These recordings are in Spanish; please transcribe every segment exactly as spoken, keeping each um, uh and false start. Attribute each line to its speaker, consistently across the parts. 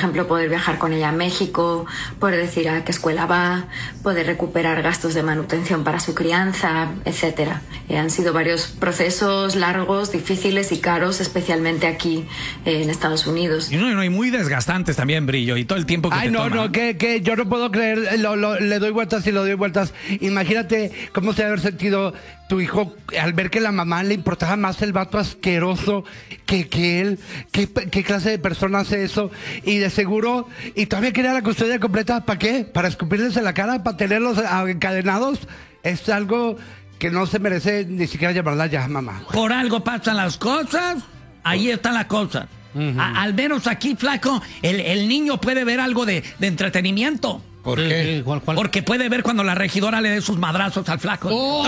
Speaker 1: ejemplo, poder viajar con ella a México, poder decir a qué escuela va, poder recuperar gastos de manutención para su crianza, etcétera. Eh, han sido varios procesos largos, difíciles y caros, especialmente aquí eh, en Estados Unidos.
Speaker 2: Y no, no, y muy desgastantes también, Brillo, y todo el tiempo que
Speaker 3: Ay,
Speaker 2: te
Speaker 3: no,
Speaker 2: toma.
Speaker 3: no, que, que yo no puedo creer, lo, lo, le doy vueltas y le doy vueltas. Imagínate cómo se debe haber sentido tu hijo al ver que la mamá le importaba más el vato asqueroso que, que él. ¿Qué, ¿Qué clase de persona hace eso? Y de seguro, y todavía quería la custodia completa, ¿para qué? ¿Para escupirles en la cara? ¿Para tenerlos encadenados? Es algo que no se merece ni siquiera llamarla ya, mamá.
Speaker 4: Por algo pasan las cosas, ahí está la cosa. Uh-huh. A, al menos aquí, flaco, el, el niño puede ver algo de, de entretenimiento.
Speaker 2: ¿Por qué?
Speaker 4: ¿Cuál, cuál? Porque puede ver cuando la regidora le dé sus madrazos al flaco. Oh.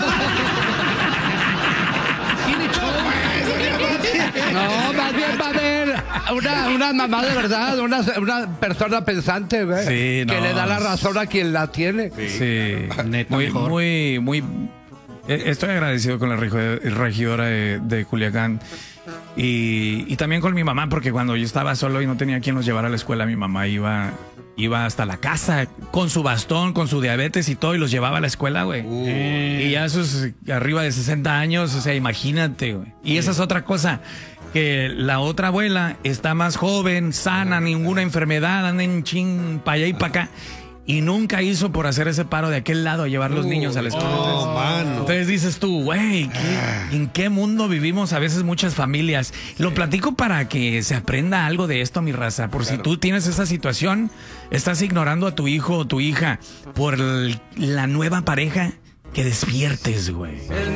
Speaker 3: No, más bien va a haber una, una mamá de verdad, una, una persona pensante, ¿ves?
Speaker 2: Sí, no.
Speaker 3: Que le da la razón a quien la tiene.
Speaker 2: Sí, sí. Neta, muy, mejor. muy, muy. Estoy agradecido con la regidora de, de Culiacán. Y, y también con mi mamá, porque cuando yo estaba solo y no tenía quien los llevara a la escuela, mi mamá iba, iba hasta la casa con su bastón, con su diabetes y todo, y los llevaba a la escuela, güey. Uh. Y ya sus arriba de sesenta años, o sea, imagínate, güey. Y esa es otra cosa, que la otra abuela está más joven, sana, ninguna enfermedad, anda en ching para allá y para acá. Y nunca hizo por hacer ese paro de aquel lado a llevar los uh, niños a la escuela.
Speaker 5: Oh, mano.
Speaker 2: Entonces dices tú, güey, ¿en qué mundo vivimos a veces muchas familias? Lo platico para que se aprenda algo de esto, mi raza. Por claro. Si tú tienes esa situación, estás ignorando a tu hijo o tu hija por el, la nueva pareja, que despiertes, güey.